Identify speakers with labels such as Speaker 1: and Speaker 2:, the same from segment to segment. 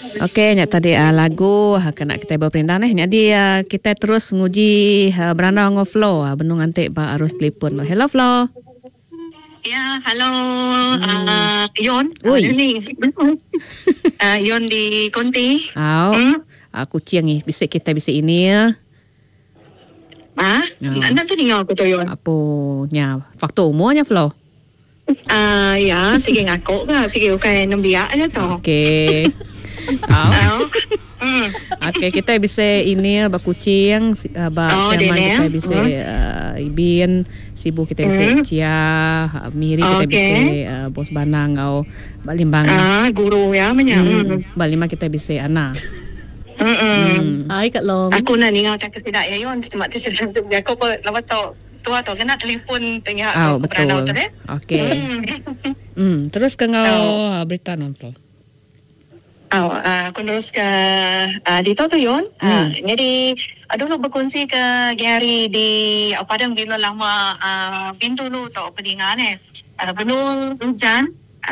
Speaker 1: Okey, nya tadi lagu kena kita berperintah ni. Jadi kita terus nguji beranda ngo Flo benung antik ba arus telefon. Hello Flo.
Speaker 2: Ya, halo Yon.
Speaker 1: Oi.
Speaker 2: Ni. Yon di Konti.
Speaker 1: Kucing ni bisik kita bisik ini ya.
Speaker 2: Nak tu dengar aku tu Yon.
Speaker 1: Apa nya faktor umurnya Flo?
Speaker 2: Ya, sige ngakuk ke, sige ukai nembiak aja tu.
Speaker 1: Okey. Okey, kita bisa ini bakucing siaman kita bisa ibin sibu kita bisa cia miri kita bisa bos banang au balimbang
Speaker 2: guru ya menya
Speaker 1: balima kita bisa ana ai kat long
Speaker 2: aku nak ningal tak kesidak ya Yon semak kesidak aku apa lawat tua tu kena telefon tengah
Speaker 1: aku betul tu okey terus ke ngau berita nonton
Speaker 2: aku terus ke Dito tu Yon. Jadi dulu berkongsi ke Gary di Padang Bila Lama Bintulu tu peningan benung hujan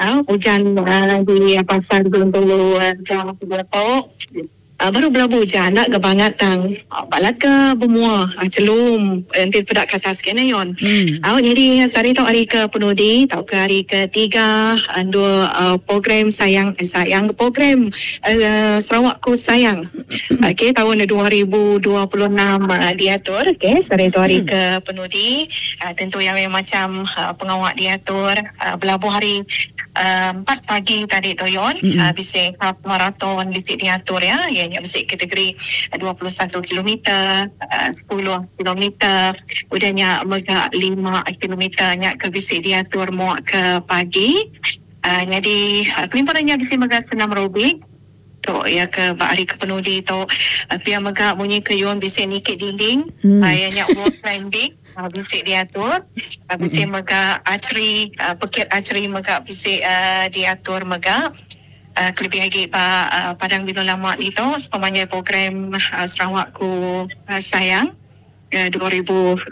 Speaker 2: di pasar Bintulu jam 2 baru berlabu hujan nak kebangat tang balat ke bemua celum nanti pedak ke atas kena Yon. Jadi hari tu hari ke penudi tau ke hari ke-3 dua program sayang program Sarawakku sayang. Okey tahun 2026 diatur hari tu hari ke penudi tentu yang macam pengawak diatur berlabuh hari 4 pagi tadi tu Yon bisik maraton bisik diatur ya bisik kategori 21 km 10 km udahnya megak 5 km nya ke bisik diatur muak ke pagi jadi kelimparannya bisik megak senam robik tu ya ke hari ke penudi tu pihak megak bunyi ke Yon bisik nikit dinding ayahnya wall climbing bisik diatur bisik megak archery pekit archery megak bisik diatur megak lebih lagi Padang Bila Lama ni tu sepanjang program Sarawakku sayang 2026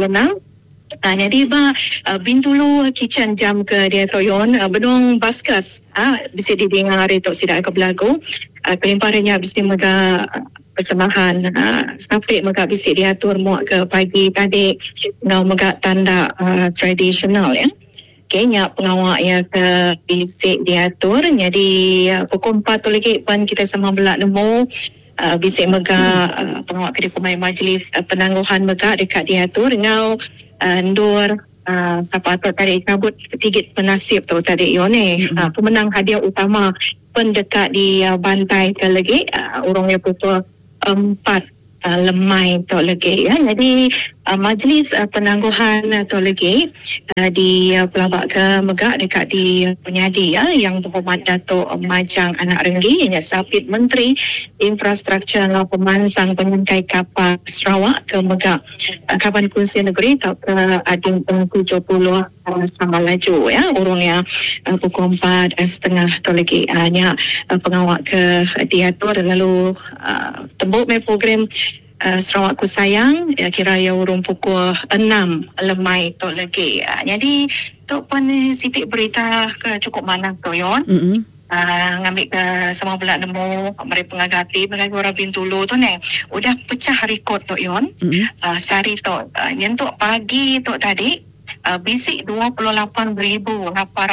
Speaker 2: jadi Bintulu kitchen jam ke dia toyon benung baskas bisa didengar hari tu sidak ke belagu kelimparannya bisa mega persembahan sampai mega bisa diatur muak ke pagi tadi ngau mega tanda tradisional ya. Kenya pengawak yang ke bisik diatur jadi pukul 4 tu lagi pan kita sama belak nemu bisik mega pengawak kedai pemain majlis penangguhan mega dekat diatur ngau ndur siapa tu tadi kabut tigit penasib tu tadi Yone pemenang hadiah utama pendekat di bantai ke lagi orangnya pukul 4 lemai tu lagi ya. Jadi majlis penangguhan tu lagi di Pelabak ke Megak dekat di Penyadi ya yang berhormat Datuk Majang Anak Renggi yang Sapit Menteri Infrastruktur dan Pemansang Penyangkai Kapal Sarawak ke Megak Kaban Kunci Negeri ke Adun Pengku 70 sama laju ya orangnya pukul 4:30 tu lagi hanya pengawak ke diatur lalu tembuk program Sarawakku sayang kira ya urung pukul 6 lemai tu lagi jadi tu pun sitik berita ke cukup mana tu Yon ngambil ke sama belak nemu mereka pengagati orang Bintulu tu ni udah pecah rekod tu Yon sehari tu nyentuk pagi tu tadi bisik 28,815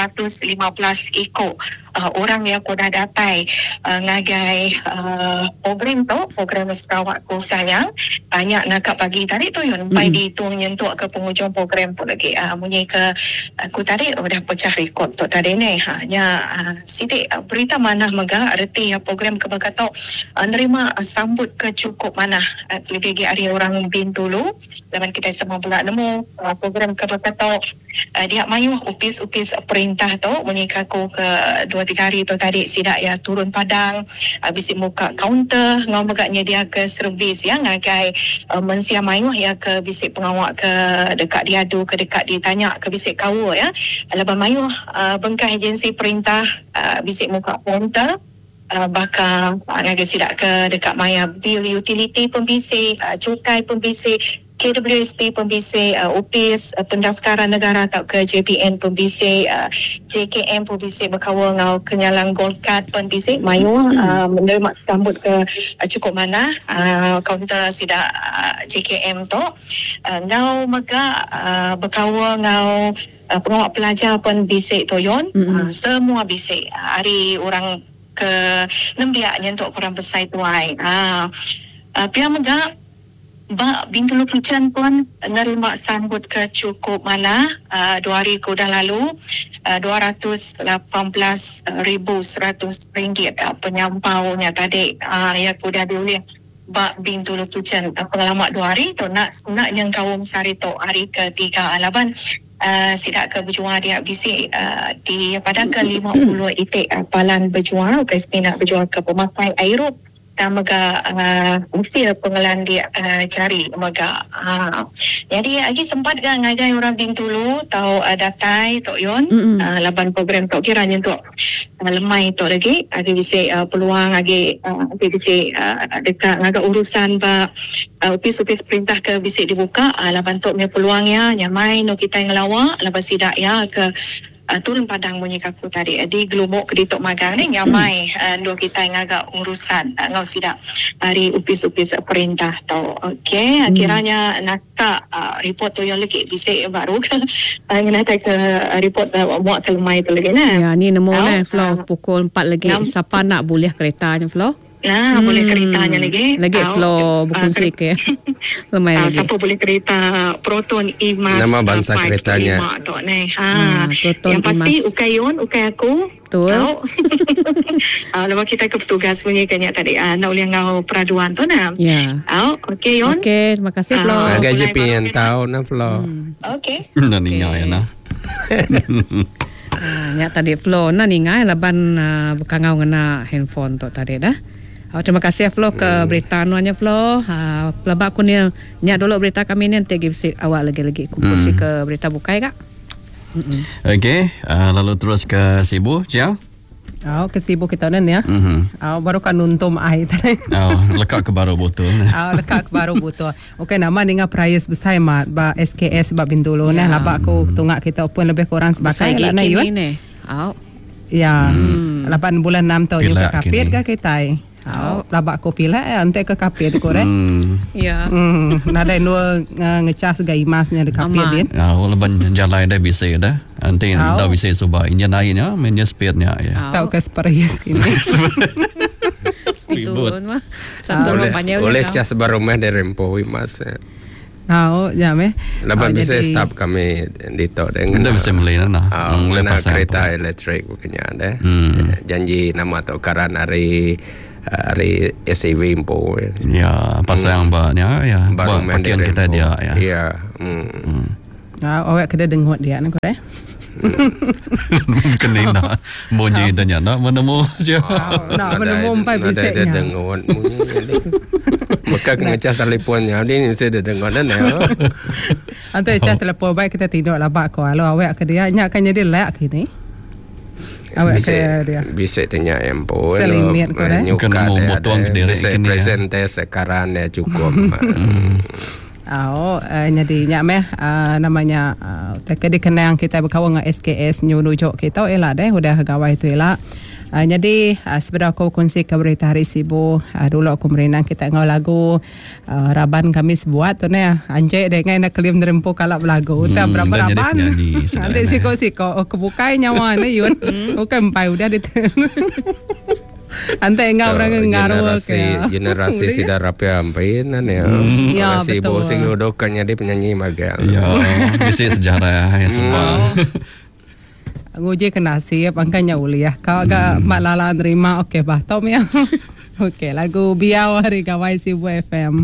Speaker 2: ekor orang yang dah datai ngagai program Sarawakku sayang banyak nakak pagi tadi tu Yun pai dihitung nyentuk ke penghujung program tu lagi bunyi ke aku tadi dah pecah rekod tu tadi ni hanya sidik berita mana mega erti program kebakatok nerima sambut ke cukup mana lebih lagi hari orang Bintulu dan kita semua pula nemu program kebakatok dia mayu upis perintah tu menyikaku ke 2-3 hari tu tadi sidak ya turun padang habis muka kaunter ngau megaknya dia ke servis ya ngagai mensia mayu ya ke bisik pengawak ke dekat diadu ke dekat ditanya ke bisik kau ya leban mayu bengkah agensi perintah bisik muka kaunter bakal ngagai sidak ke dekat maya bil utility pembisik cukai pembisik KWSP pembisik Opis Pendaftaran Negara atau ke JPN pembisik JKM pembisik berkawal ngau kenyalang gold card pembisik mayu menerima sambut ke cukup mana kaunter sida JKM tu ngau mega berkawal ngau pengawal pelajar pembisik toyon semua bisik hari orang ke nembiaknya untuk korang besar tuai pihak mega Bak Bintulu Kuching pun nerima sambut ke cukup mana 2 hari kudah lalu RM218,100 penyampaunya tadi ya kudah diulih Bak Bintulu Kuching pengalaman 2 hari tu nak yang kawum sari tu hari ke-3 alaban sidak ke berjuang dia bisik di pada ke-50 itik palan berjuang presiden nak berjuang ke pemakai Airup dan mega mesti pengelan dia cari mega jadi lagi sempat ke ngagai orang Bintulu tau datai tok yon laban program tok kiranya tok lemai tok lagi ada bisa peluang lagi bisa dekat ngagai urusan ba opis-opis perintah ke bisa dibuka laban tok punya peluangnya nyamai no kita ngelawa laban sidak ya ke turun padang bunyi kaku tadi di gelumuk ke ditok magang ni nyamai dua kita yang agak urusan ngau sidak hari upis-upis perintah tau okey akhirnya nak report tu yang lagi bisa baru kan nak ke report muat ke lemai tu lagi nah
Speaker 1: ya ni nemu lah Flo pukul 4 lagi siapa nak boleh keretanya Flo
Speaker 2: boleh keretanya lagi
Speaker 1: Flo berkongsi ke lemai lagi
Speaker 2: siapa boleh kereta Proton Imas
Speaker 3: nama bangsa keretanya
Speaker 2: Proton yang pasti Imas. Ukai aku
Speaker 1: betul
Speaker 2: lepas kita ke petugas punya kanya tadi nak boleh ngau peraduan tu nak okey Yon
Speaker 1: okey terima kasih Flo
Speaker 3: agak JP yang tahu nak Flo
Speaker 2: okey
Speaker 4: nak ningai ya nak
Speaker 1: ya tadi Flo nak ningai laban bekangau ngena handphone tu tadi dah. Terima kasih Flo ke berita anuannya Flo. Pelabak aku ni nyak dulu berita kami ni nanti gisi awak lagi kumpusi ke berita bukai kak.
Speaker 4: Okey, lalu terus ke Sibu, Cia.
Speaker 5: Ke Sibu kita ni ya. Baru kan nuntum air tadi.
Speaker 4: Lekat ke baru botol.
Speaker 5: Lekat ke baru botol. Okey, nama dengan prize besar mat ba SKS ba Bintulu ni. Labak aku tungak kita pun lebih kurang sebagai lah na yun. Ya, 8 bulan 6 tahun juga kapit ke kita. Labak ko pila ante ke kapit ko re.
Speaker 1: Ya.
Speaker 5: Nada no ngecas ga imasnya de kapit din.
Speaker 4: Leban jalai dah bisa dah. Ante dah bisa subah injan airnya, menja speednya ya.
Speaker 5: Tahu ke sparias kini.
Speaker 1: Betul mah. Satu banyak
Speaker 3: oleh cas baru mah dari rempo imas.
Speaker 5: Ya meh.
Speaker 3: Laban bisa stop kami di to dengan.
Speaker 4: Kita bisa melihat nah.
Speaker 3: Mana kereta elektrik bukannya ada. Janji nama to karan hari SAV impo
Speaker 4: ya pasal yang banyak ya bagian kita dia ya
Speaker 3: ya
Speaker 5: awak kena dengar dia nak kau
Speaker 4: mungkin ni nak bunyi tanya nak menemu je
Speaker 5: nak menemu empat bisiknya
Speaker 3: ada dengar bunyi maka ngecas telefonnya ni mesti ada dengar dan ya
Speaker 5: antara cas telefon baik kita tidur labak kau kalau awak ke dia nyak kan jadi layak kini awak dia
Speaker 3: bisa tanya empo
Speaker 5: nyukat
Speaker 3: bisa presente sekarang ya cukup
Speaker 5: jadi nyak meh namanya tadi kena yang kita berkawan dengan SKS nyurujuk kita elak deh udah gawai tu elak jadi sebenarnya aku kongsi ke berita hari Sibu dulu aku merenang kita ngau lagu Raban Kamis buat tu ni anjay dengan nak kelim derempo kalap lagu tak berapa Raban nanti siko kebukai nyawa ni yun bukan empai udah di ante ngau orang ngaruh
Speaker 3: generasi sudah rapi ampai nan ya Sibu sing udokannya dia penyanyi magang
Speaker 4: ya bisa sejarah yang semua
Speaker 5: nguji kena siap angkanya uliah kau agak mak lala nerima okey bah tom ya okey lagu biau hari Gawai Sibu FM